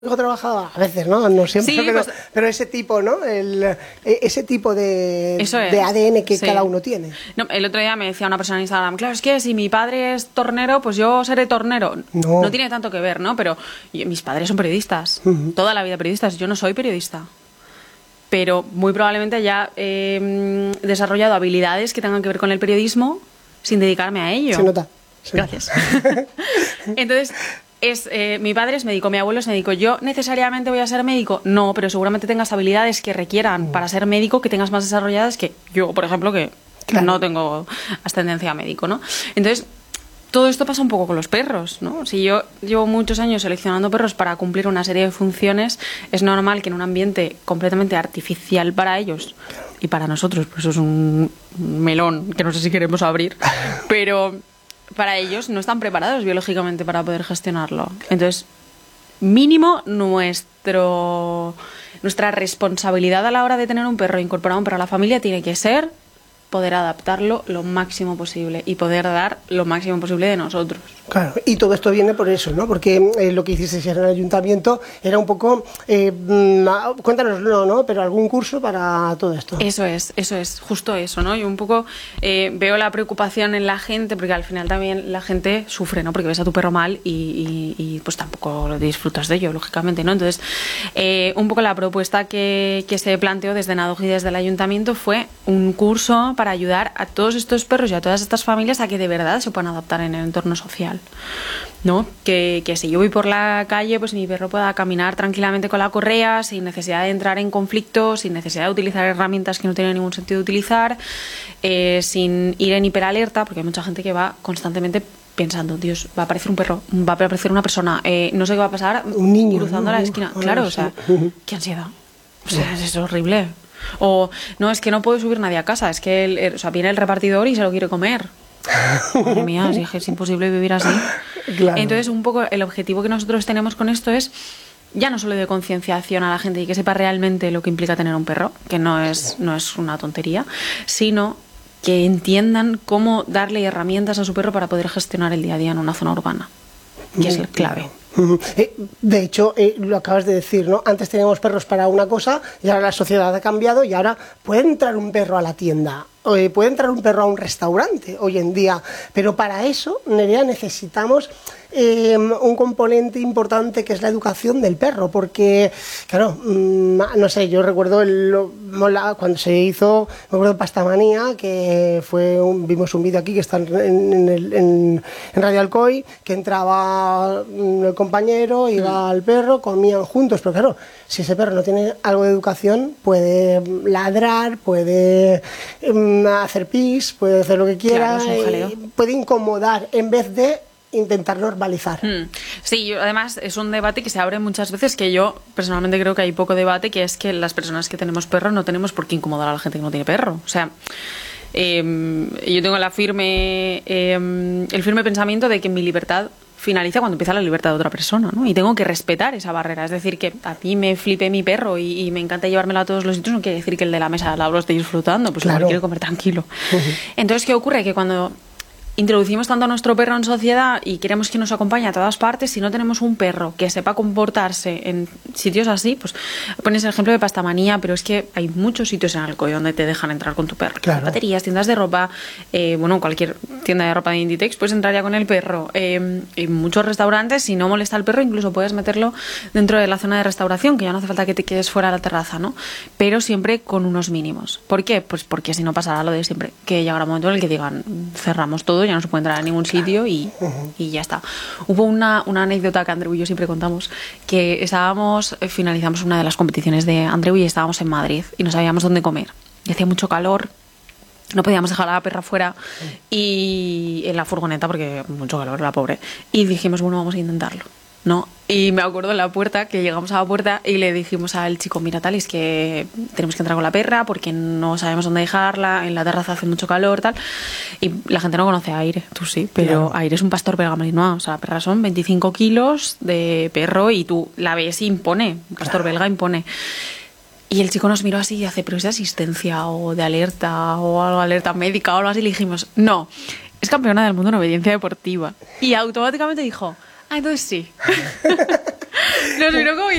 trabajado a veces, ¿no? No siempre, Sí, pero ese tipo, ¿no? Ese tipo de ADN que cada uno tiene. No, el otro día me decía una persona en Instagram, claro, es que si mi padre es tornero, pues yo seré tornero. No tiene tanto que ver, ¿no? Pero mis padres son periodistas, toda la vida periodistas. Yo no soy periodista. Pero muy probablemente haya desarrollado habilidades que tengan que ver con el periodismo sin dedicarme a ello. Se nota. Sí. Gracias. Entonces, mi padre es médico, mi abuelo es médico. ¿Yo necesariamente voy a ser médico? No, pero seguramente tengas habilidades que requieran para ser médico, que tengas más desarrolladas que yo, por ejemplo, que no tengo ascendencia a médico, ¿no? Entonces, todo esto pasa un poco con los perros, ¿no? Si yo llevo muchos años seleccionando perros para cumplir una serie de funciones, es normal que en un ambiente completamente artificial para ellos y para nosotros, pues eso es un melón que no sé si queremos abrir, pero para ellos no están preparados biológicamente para poder gestionarlo. Entonces, mínimo nuestra responsabilidad a la hora de tener un perro, incorporar un perro a la familia, tiene que ser poder adaptarlo lo máximo posible y poder dar lo máximo posible de nosotros. Claro, y todo esto viene por eso, ¿no? Porque lo que hiciste en el ayuntamiento era un poco, cuéntanoslo, ¿no? Pero algún curso para todo esto. Eso es, justo eso, ¿no? Yo un poco veo la preocupación en la gente, porque al final también la gente sufre, ¿no? Porque ves a tu perro mal y pues tampoco lo disfrutas de ello, lógicamente, ¿no? Entonces, un poco la propuesta que se planteó desde NADOG y desde el ayuntamiento fue un curso para ayudar a todos estos perros y a todas estas familias a que de verdad se puedan adaptar en el entorno social, ¿no? Que si yo voy por la calle, pues mi perro pueda caminar tranquilamente con la correa, sin necesidad de entrar en conflictos, sin necesidad de utilizar herramientas que no tienen ningún sentido utilizar, sin ir en hiperalerta, porque hay mucha gente que va constantemente pensando, Dios, va a aparecer un perro, va a aparecer una persona, no sé qué va a pasar, un niño cruzando la esquina. Claro, o sea, qué ansiedad. O sea, es horrible. O, no, es que no puede subir nadie a casa, es que viene el repartidor y se lo quiere comer. Madre mía, es imposible vivir así. Claro. Entonces, un poco el objetivo que nosotros tenemos con esto es ya no solo de concienciación a la gente y que sepa realmente lo que implica tener un perro, que no es una tontería, sino que entiendan cómo darle herramientas a su perro para poder gestionar el día a día en una zona urbana, que es clave. De hecho, lo acabas de decir, ¿no? Antes teníamos perros para una cosa y ahora la sociedad ha cambiado y ahora puede entrar un perro a la tienda, puede entrar un perro a un restaurante hoy en día, pero para eso, Nerea, necesitamos un componente importante que es la educación del perro, porque, claro, no sé, yo recuerdo cuando se hizo, me acuerdo de Pastamanía, que vimos un vídeo aquí que está en Radio Alcoy, que entraba el compañero, iba al perro, comían juntos, pero claro, si ese perro no tiene algo de educación, puede ladrar, puede hacer pis, puede hacer lo que quiera, claro, puede incomodar en vez de intentar normalizar. Sí, además es un debate que se abre muchas veces, que yo personalmente creo que hay poco debate, que es que las personas que tenemos perro no tenemos por qué incomodar a la gente que no tiene perro. O sea, yo tengo el firme pensamiento de que mi libertad finaliza cuando empieza la libertad de otra persona, ¿no? Y tengo que respetar esa barrera. Es decir, que a mí me flipe mi perro y me encanta llevármelo a todos los sitios, no quiere decir que el de la mesa al lado lo esté disfrutando, pues claro, quiero comer tranquilo. Entonces, ¿qué ocurre? Que cuando introducimos tanto a nuestro perro en sociedad y queremos que nos acompañe a todas partes, si no tenemos un perro que sepa comportarse en sitios así, pues pones el ejemplo de Pastamanía, pero es que hay muchos sitios en Alcoy donde te dejan entrar con tu perro. Claro. Baterías, tiendas de ropa, cualquier tienda de ropa de Inditex, puedes entrar ya con el perro. En muchos restaurantes, si no molesta al perro, incluso puedes meterlo dentro de la zona de restauración, que ya no hace falta que te quedes fuera de la terraza, ¿no? Pero siempre con unos mínimos. ¿Por qué? Pues porque si no pasará lo de siempre, que llegará un momento en el que digan, cerramos todo, ya no se puede entrar a ningún sitio y ya está. Hubo una anécdota que Andreu y yo siempre contamos, que finalizamos una de las competiciones de Andreu y estábamos en Madrid y no sabíamos dónde comer. Y hacía mucho calor, no podíamos dejar a la perra fuera y en la furgoneta porque mucho calor, la pobre. Y dijimos, bueno, vamos a intentarlo, ¿no? Y me acuerdo en la puerta, que llegamos a la puerta y le dijimos al chico, mira, tal, es que tenemos que entrar con la perra porque no sabemos dónde dejarla, en la terraza hace mucho calor, tal. Y la gente no conoce a Aire, tú sí, pero claro. Aire es un pastor belga malinois, o sea, la perra son 25 kilos de perro y tú la ves y impone, un pastor belga impone. Y el chico nos miró así y hace, pero es de asistencia o de alerta o algo, alerta médica o algo así, y le dijimos, no, es campeona del mundo en obediencia deportiva. Y automáticamente dijo, entonces sí. Nos miró como